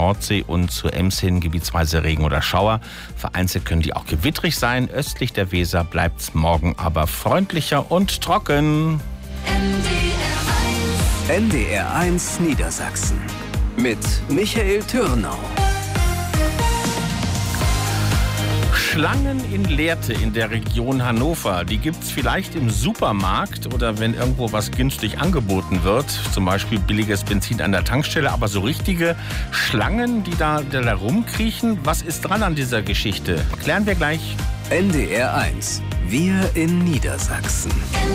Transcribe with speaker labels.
Speaker 1: Nordsee und zur Ems hin gebietsweise Regen oder Schauer. Vereinzelt können die auch gewittrig sein. Östlich der Weser bleibt es morgen aber freundlicher und trocken.
Speaker 2: NDR1 Niedersachsen mit Michael Türnau.
Speaker 1: Schlangen in Lehrte in der Region Hannover, die gibt es vielleicht im Supermarkt oder wenn irgendwo was günstig angeboten wird, zum Beispiel billiges Benzin an der Tankstelle, aber so richtige Schlangen, die da rumkriechen, was ist dran an dieser Geschichte? Klären wir gleich.
Speaker 2: NDR1, wir in Niedersachsen.